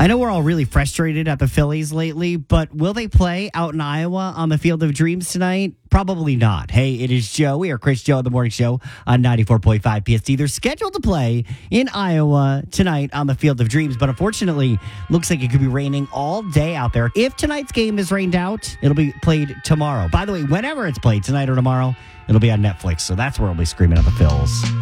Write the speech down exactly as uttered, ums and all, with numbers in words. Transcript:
I know we're all really frustrated at the Phillies lately, but will they play out in Iowa on the Field of Dreams tonight? Probably not. Hey, it is Joe. We are Chris Joe of the Morning Show on ninety-four point five P S T. They're scheduled to play in Iowa tonight on the Field of Dreams, but unfortunately, looks like it could be raining all day out there. If tonight's game is rained out, it'll be played tomorrow. By the way, whenever it's played, tonight or tomorrow, it'll be on Netflix, so that's where we'll be screaming at the Phils.